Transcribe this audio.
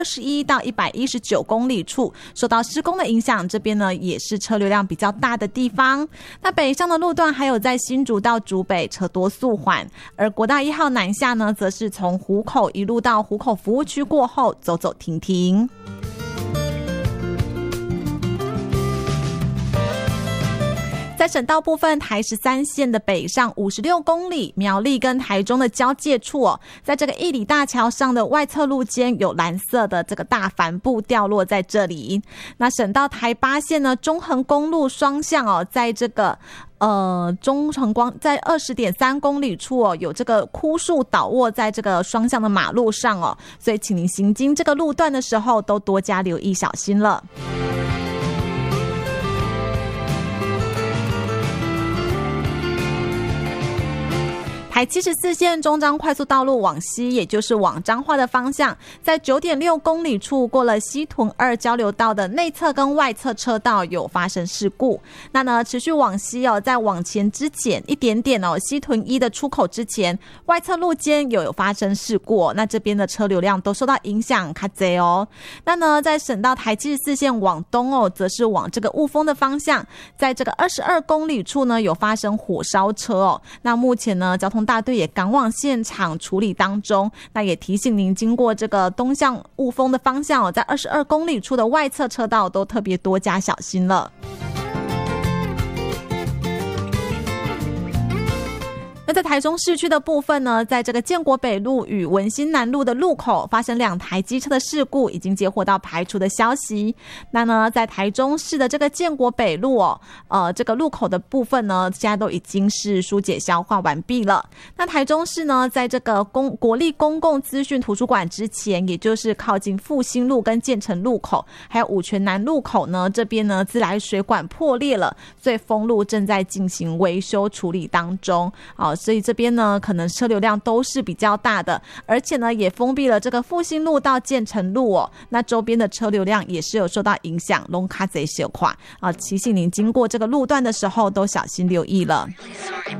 121到119公里处受到施工的影响，这边呢也是车流量比较大的地方。那北上的路段还有在新竹到竹北车多速缓，而国道1号南下呢，则是从湖口一路到湖口服务区过后走走停停。在省道部分，台13线的北上56公里，苗栗跟台中的交界处在这个义里大桥上的外侧路肩有蓝色的这个大帆布掉落在这里。那省道台8线呢，中横公路双向在这个中横光在20.3公里处有这个枯树倒卧在这个双向的马路上所以请您行经这个路段的时候都多加留意小心了。台74线中彰快速道路往西，也就是往彰化的方向，在9.6公里处过了西屯2交流道的内侧跟外侧车道有发生事故。那呢，持续往西在往前之前一点点西屯1的出口之前，外侧路肩有发生事故那这边的车流量都受到影响，卡贼那呢，在省道台74线往东则是往这个雾峰的方向，在这个22公里处呢有发生火烧车那目前呢，交通大队也赶往现场处理当中。那也提醒您，经过这个东向雾峰的方向在22公里处的外侧车道都特别多加小心了。那在台中市区的部分呢，在这个建国北路与文心南路的路口发生2台机车的事故，已经接获到排除的消息。那呢，在台中市的这个建国北路这个路口的部分呢，现在都已经是疏解消化完毕了。那台中市呢，在这个国立公共资讯图书馆之前，也就是靠近复兴路跟建成路口，还有五权南路口呢，这边呢自来水管破裂了，所以封路正在进行维修处理当中所以这边呢可能车流量都是比较大的，而且呢也封闭了这个复兴路到建成路那周边的车流量也是有受到影响，龙卡贼小垮提醒您经过这个路段的时候都小心留意了。